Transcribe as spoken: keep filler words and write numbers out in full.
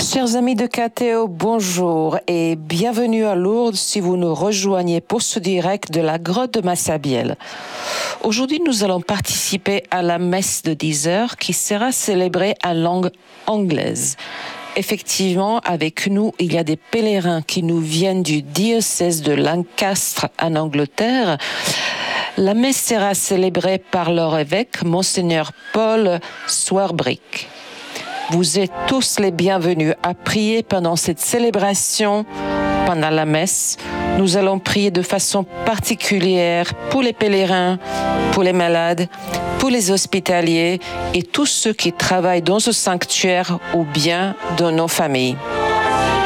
Chers amis de K T O, bonjour et bienvenue à Lourdes si vous nous rejoignez pour ce direct de la grotte de Massabielle. Aujourd'hui, nous allons participer à la messe de dix heures qui sera célébrée en langue anglaise. Effectivement, avec nous, il y a des pèlerins qui nous viennent du diocèse de Lancaster en Angleterre. La messe sera célébrée par leur évêque, Monseigneur Paul Swarbrick. Vous êtes tous les bienvenus à prier pendant cette célébration, pendant la messe. Nous allons prier de façon particulière pour les pèlerins, pour les malades, pour les hospitaliers et tous ceux qui travaillent dans ce sanctuaire ou bien dans nos familles.